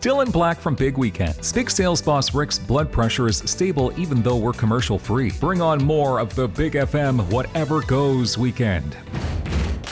Still in black from big weekends. Big sales boss Rick's blood pressure is stable even though we're commercial free. Bring on more of the Big FM Whatever Goes weekend.